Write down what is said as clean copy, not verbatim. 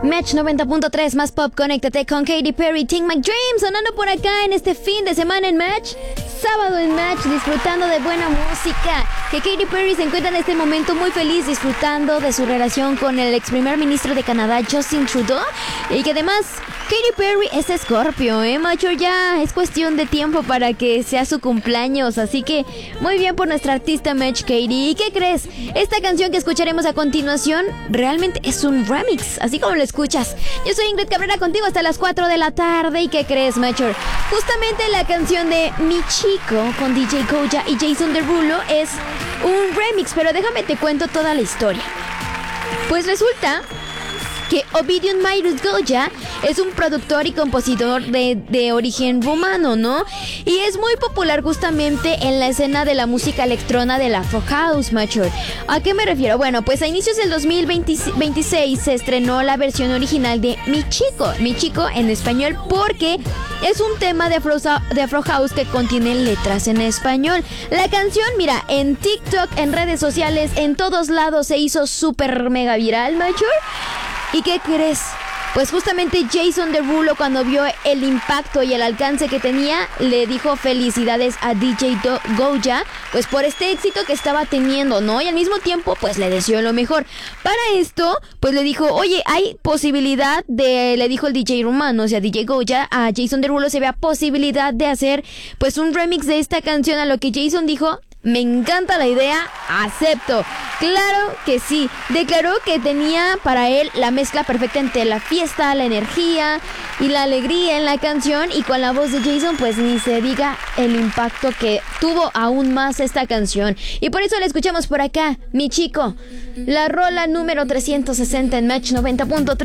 Match 90.3 más pop, conéctate con Katy Perry, Think My Dream, sonando por acá en este fin de semana en Match. Sábado en Match, disfrutando de buena música. Que Katy Perry se encuentra en este momento muy feliz disfrutando de su relación con el ex primer ministro de Canadá, Justin Trudeau. Y que además Katy Perry es Scorpio, macho, ya es cuestión de tiempo para que sea su cumpleaños. Así que muy bien por nuestra artista Match, Katy. ¿Y qué crees? Esta canción que escucharemos a continuación realmente es un remix, así como lo escuchas. Yo soy Ingrid Cabrera, contigo hasta las 4 de la tarde. ¿Y qué crees, Macho? Justamente la canción de Mi Chico con DJ Goja y Jason Derulo es un remix, pero déjame te cuento toda la historia. Pues resulta que Ovidiu Mayrus Goja es un productor y compositor de origen rumano, ¿no? Y es muy popular justamente en la escena de la música electrónica del Afro House, macho. ¿A qué me refiero? Bueno, pues a inicios del 2026 se estrenó la versión original de Mi Chico en español, porque es un tema de Afro House que contiene letras en español. La canción, mira, en TikTok, en redes sociales, en todos lados se hizo súper mega viral, macho. ¿Y qué crees? Pues justamente Jason Derulo, cuando vio el impacto y el alcance que tenía, le dijo felicidades a DJ Goja, pues por este éxito que estaba teniendo, ¿no? Y al mismo tiempo, pues le deseó lo mejor. Para esto, pues le dijo, oye, hay posibilidad le dijo el DJ rumano, o sea, DJ Goja, a Jason Derulo se vea posibilidad de hacer, pues un remix de esta canción, a lo que Jason dijo, me encanta la idea, acepto. Claro que sí. Declaró que tenía para él la mezcla perfecta entre la fiesta, la energía y la alegría en la canción. Y con la voz de Jason, pues ni se diga el impacto que tuvo aún más esta canción. Y por eso la escuchamos por acá, Mi Chico. La rola número 360 en Match 90.3.